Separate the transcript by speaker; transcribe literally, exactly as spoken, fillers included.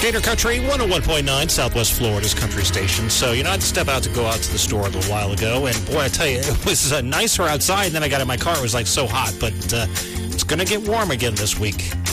Speaker 1: Gator Country, one oh one point nine, Southwest Florida's country station. So, you know, I had to step out to go out to the store a little while ago. And, boy, I tell you, it was uh, nicer outside. And then I got in my car. It was, like, so hot. But uh, it's going to get warm again this week.